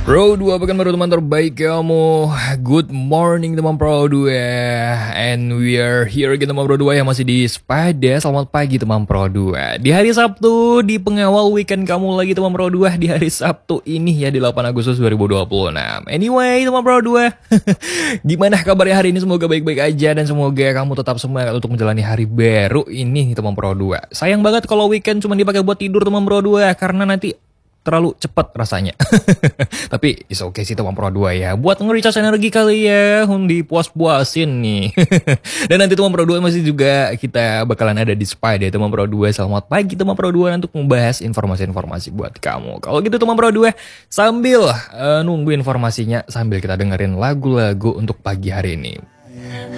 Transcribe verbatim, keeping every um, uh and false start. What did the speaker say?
Pro dua pekan baru teman terbaik kamu. Good morning teman Pro dua. And we are here again teman Pro dua yang masih di Spada. Selamat pagi teman Pro dua. Di hari Sabtu, di pengawal weekend kamu lagi teman Pro dua. Di hari Sabtu ini ya, di delapan Agustus dua ribu dua puluh enam. Anyway teman Pro dua, gimana kabarnya hari ini? Semoga baik-baik aja dan semoga kamu tetap semangat untuk menjalani hari baru ini teman Pro dua. Sayang banget kalau weekend cuma dipakai buat tidur teman Pro dua, karena nanti terlalu cepat rasanya. Tapi is okay sih teman Pro dua ya, buat nge-recharge energi kali ya, di puas-puasin nih. Dan nanti teman Pro dua masih juga kita bakalan ada di Spada teman Pro dua. Selamat pagi teman Pro dua untuk membahas informasi-informasi buat kamu. Kalau gitu teman Pro dua, sambil uh, nunggu informasinya, sambil kita dengerin lagu-lagu untuk pagi hari ini.